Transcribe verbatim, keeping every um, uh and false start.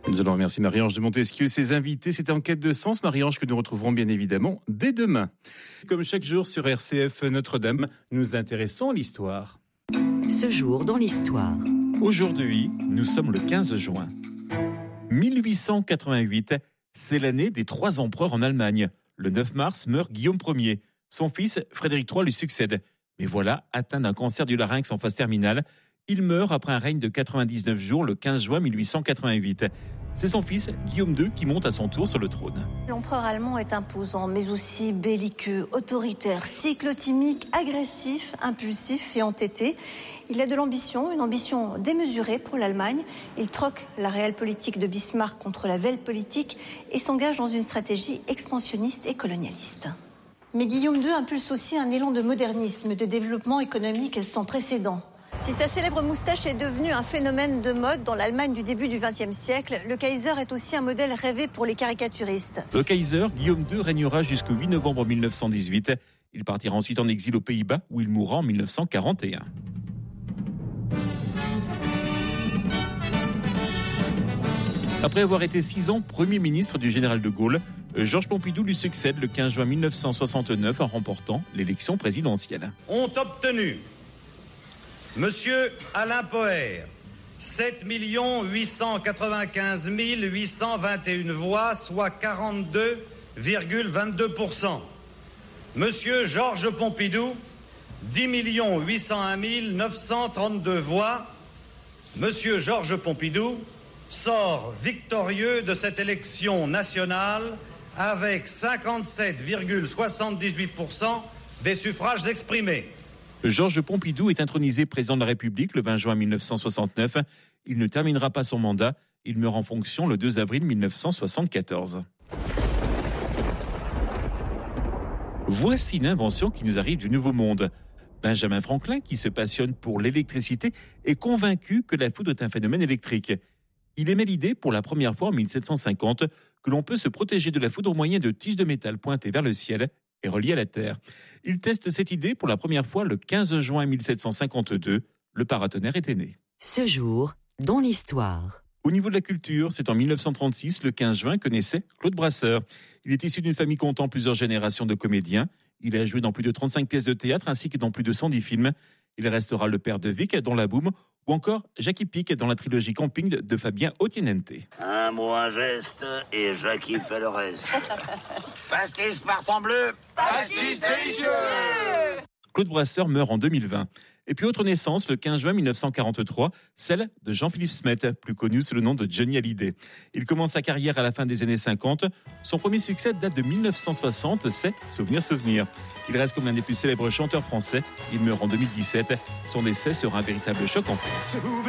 Nous allons remercier Marie-Ange de Montesquieu et ses invités. C'était En quête de sens, Marie-Ange, que nous retrouverons bien évidemment dès demain. Comme chaque jour sur R C F Notre-Dame, nous nous intéressons à l'histoire. Ce jour dans l'histoire. Aujourd'hui, nous sommes le quinze juin. mille huit cent quatre-vingt-huit, c'est l'année des trois empereurs en Allemagne. Le neuf mars meurt Guillaume Ier. Son fils, Frédéric trois, lui succède. Mais voilà, atteint d'un cancer du larynx en phase terminale, il meurt après un règne de quatre-vingt-dix-neuf jours le quinze juin mille huit cent quatre-vingt-huit. C'est son fils, Guillaume deux, qui monte à son tour sur le trône. L'empereur allemand est imposant, mais aussi belliqueux, autoritaire, cyclotimique, agressif, impulsif et entêté. Il a de l'ambition, une ambition démesurée pour l'Allemagne. Il troque la réelle politique de Bismarck contre la Welle politique et s'engage dans une stratégie expansionniste et colonialiste. Mais Guillaume deux impulse aussi un élan de modernisme, de développement économique sans précédent. Si sa célèbre moustache est devenue un phénomène de mode dans l'Allemagne du début du vingtième siècle, le Kaiser est aussi un modèle rêvé pour les caricaturistes. Le Kaiser, Guillaume deux, régnera jusqu'au huit novembre mille neuf cent dix-huit. Il partira ensuite en exil aux Pays-Bas où il mourra en mille neuf cent quarante et un. Après avoir été six ans Premier ministre du général de Gaulle, Georges Pompidou lui succède le quinze juin mille neuf cent soixante-neuf en remportant l'élection présidentielle. Ont obtenu Monsieur Alain Poher, sept millions huit cent quatre-vingt-quinze mille huit cent vingt et une voix, soit quarante-deux virgule vingt-deux pour cent. Monsieur Georges Pompidou, dix millions huit cent un mille neuf cent trente-deux voix. Monsieur Georges Pompidou sort victorieux de cette élection nationale avec cinquante-sept virgule soixante-dix-huit pour cent des suffrages exprimés. Georges Pompidou est intronisé président de la République le vingt juin mille neuf cent soixante-neuf. Il ne terminera pas son mandat. Il meurt en fonction le deux avril mille neuf cent soixante-quatorze. Voici l'invention qui nous arrive du Nouveau Monde. Benjamin Franklin, qui se passionne pour l'électricité, est convaincu que la foudre est un phénomène électrique. Il émet l'idée, pour la première fois en mille sept cent cinquante, que l'on peut se protéger de la foudre au moyen de tiges de métal pointées vers le ciel et reliées à la terre. Il teste cette idée pour la première fois le quinze juin mille sept cent cinquante-deux. Le paratonnerre était né. Ce jour dans l'histoire. Au niveau de la culture, c'est en mille neuf cent trente-six, le quinze juin, que naissait Claude Brasseur. Il est issu d'une famille comptant plusieurs générations de comédiens. Il a joué dans plus de trente-cinq pièces de théâtre ainsi que dans plus de cent dix films. Il restera le père de Vic dans La Boum ou encore Jackie Pic dans la trilogie Camping de Fabien Otteniente. Un mot, un geste et Jackie fait le reste. Pastis Spartan bleu. Pastis délicieux. Claude Brasseur meurt en deux mille vingt. Et puis autre naissance, le quinze juin mille neuf cent quarante-trois, celle de Jean-Philippe Smet, plus connu sous le nom de Johnny Hallyday. Il commence sa carrière à la fin des années cinquante. Son premier succès date de mille neuf cent soixante, c'est Souvenir, Souvenir. Il reste comme l'un des plus célèbres chanteurs français. Il meurt en deux mille dix-sept. Son décès sera un véritable choc en France.